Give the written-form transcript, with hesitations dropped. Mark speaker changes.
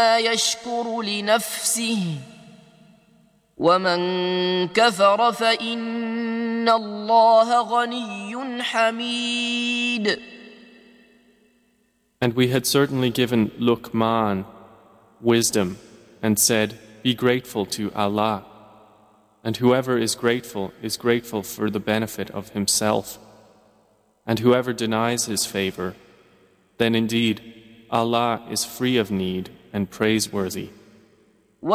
Speaker 1: يشكر لنفسه ومن كفر فإن الله غني حميد.
Speaker 2: And we had certainly given Luqman wisdom and said, be grateful to Allah. And whoever is grateful for the benefit of himself. And whoever denies his favor, then indeed Allah is free of need and praiseworthy.